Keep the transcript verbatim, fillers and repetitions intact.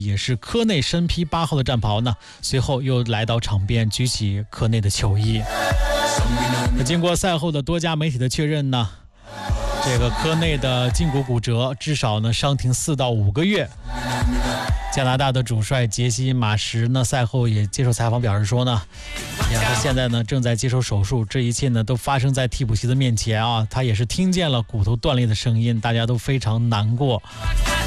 也是科内身披八号的战袍呢，随后又来到场边举起科内的球衣。那经过赛后的多家媒体的确认呢，这个科内的胫骨骨折，至少呢伤停四到五个月。加拿大的主帅杰西·马什呢赛后也接受采访表示说呢，他现在呢正在接受手术，这一切呢都发生在替补席的面前啊，他也是听见了骨头断裂的声音，大家都非常难过。